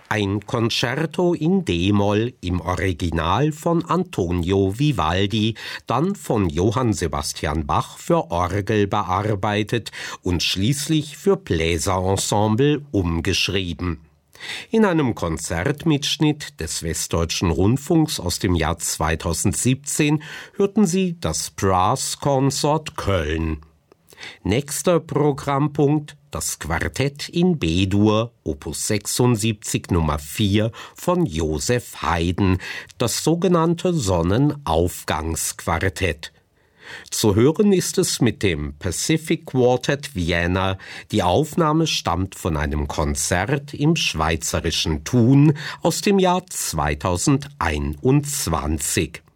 Ein Concerto in D-Moll im Original von Antonio Vivaldi, dann von Johann Sebastian Bach für Orgel bearbeitet und schließlich für Bläserensemble umgeschrieben. In einem Konzertmitschnitt des Westdeutschen Rundfunks aus dem Jahr 2017 hörten Sie das Brass Consort Köln. Nächster Programmpunkt: das Quartett in B-Dur, Opus 76 Nummer 4 von Joseph Haydn, das sogenannte Sonnenaufgangsquartett. Zu hören ist es mit dem Pacific Quartet Vienna. Die Aufnahme stammt von einem Konzert im schweizerischen Thun aus dem Jahr 2021.